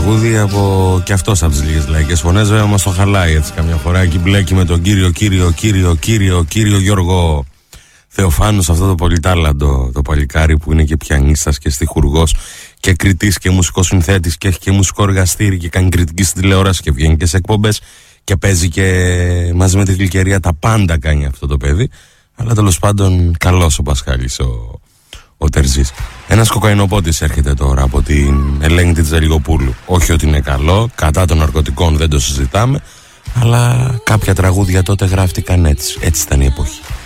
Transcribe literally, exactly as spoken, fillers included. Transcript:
τραγούδι από κι αυτός από τις λίγες λαϊκές φωνές. Βέβαια μας το χαλάει έτσι καμιά φορά. Εκεί μπλέκει με τον κύριο, κύριο, κύριο, κύριο, κύριο Γιώργο Θεοφάνους, αυτό το πολυτάλαντο το παλικάρι που είναι και πιανίστας και στιχουργός και κριτής και μουσικός συνθέτης και έχει και μουσικό εργαστήρι και κάνει κριτική στην τηλεόραση και βγαίνει και σε εκπομπές και παίζει και μαζί με τη Γλυκερία. Τα πάντα κάνει αυτό το παιδί. Αλλά τέλος πάντων καλός ο Πασχάλης ο, ο Τερζής. Ένας κοκαϊνοπότης έρχεται τώρα από την Ελένη της Τζελιγοπούλου. Όχι ότι είναι καλό, κατά των ναρκωτικών δεν το συζητάμε, αλλά κάποια τραγούδια τότε γράφτηκαν έτσι. Έτσι ήταν η εποχή.